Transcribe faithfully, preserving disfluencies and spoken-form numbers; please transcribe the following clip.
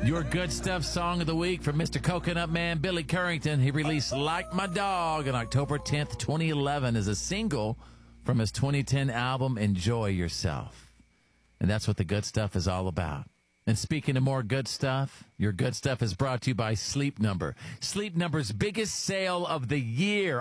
Your good stuff song of the week from Mister Coconut Man, Billy Currington. He released Like My Dog on October tenth, twenty eleven as a single from his twenty ten album, Enjoy Yourself. And that's what the good stuff is all about. And speaking of more good stuff, your good stuff is brought to you by Sleep Number. Sleep Number's biggest sale of the year.